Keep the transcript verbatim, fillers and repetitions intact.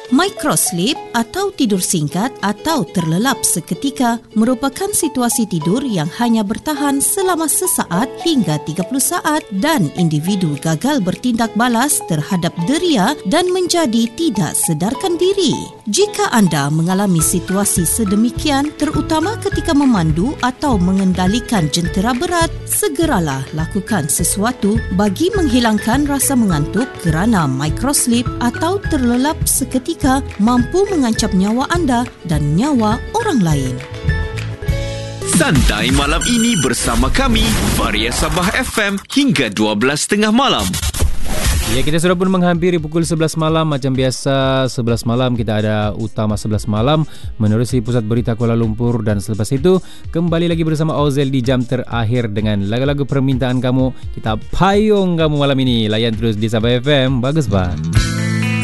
Microsleep atau tidur singkat atau terlelap seketika merupakan situasi tidur yang hanya bertahan selama sesaat hingga tiga puluh saat dan individu gagal bertindak balas terhadap deria dan menjadi tidak sedarkan diri. Jika anda mengalami situasi sedemikian, terutama ketika memandu atau mengendalikan jentera berat, segeralah lakukan sesuatu bagi menghilangkan rasa mengantuk kerana microsleep atau terlelap seketika mampu mengancam nyawa anda dan nyawa orang lain. Santai malam ini bersama kami, Varia Sabah F M hingga dua belas tiga puluh malam. Ya, kita sudah pun menghampiri pukul sebelas malam. Macam biasa, sebelas malam kita ada Utama sebelas malam menerusi Pusat Berita Kuala Lumpur. Dan selepas itu, kembali lagi bersama Ozel di jam terakhir dengan lagu-lagu permintaan kamu. Kita payung kamu malam ini. Layan terus di Sabah F M. Bagus, Pak.